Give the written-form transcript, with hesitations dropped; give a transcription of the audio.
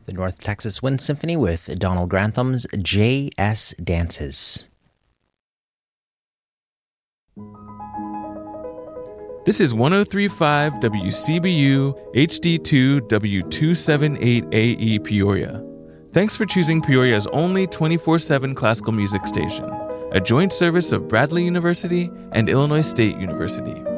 The North Texas Wind Symphony with Donald Grantham's J.S. Dances. This is 103.5 WCBU HD2 W278AE Peoria. Thanks for choosing Peoria's only 24/7 classical music station, a joint service of Bradley University and Illinois State University.